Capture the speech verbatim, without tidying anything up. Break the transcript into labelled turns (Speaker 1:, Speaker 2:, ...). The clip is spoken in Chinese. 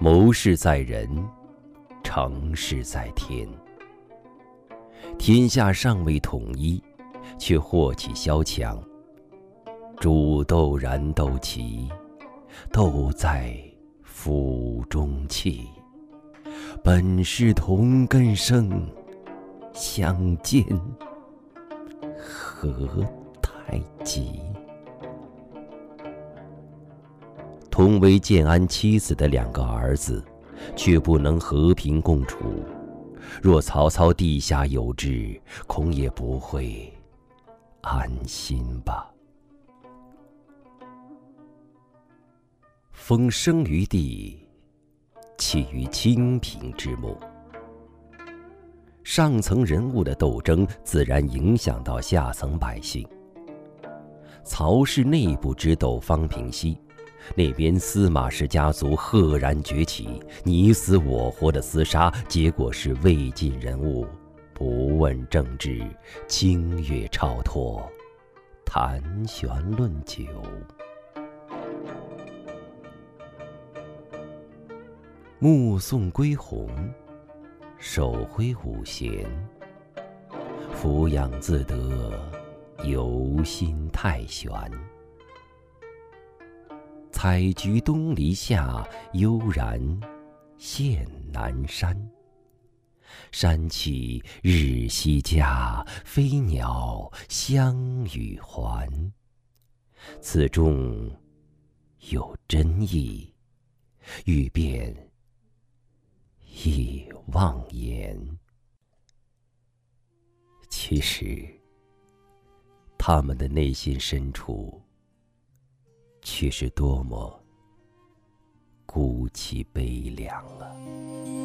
Speaker 1: 谋事在人，成事在天。天下尚未统一，却祸起萧墙。煮豆燃豆萁，豆在釜中泣。本是同根生，相煎何太急。同为建安妻子的两个儿子，却不能和平共处。若曹操地下有知，恐也不会安心吧。风生于地，起于清平之末。上层人物的斗争，自然影响到下层百姓。曹氏内部之斗方平息，那边司马氏家族赫然崛起，你死我活的厮杀，结果是魏晋人物不问政治，清月超脱，谈玄论酒。目送归鸿，手挥五弦，俯仰自得，游心太玄。采菊东篱下，悠然见南山。山气日夕佳，飞鸟相与还。此中有真意，欲辨亦忘言。其实，他们的内心深处，却是多么孤凄悲凉啊！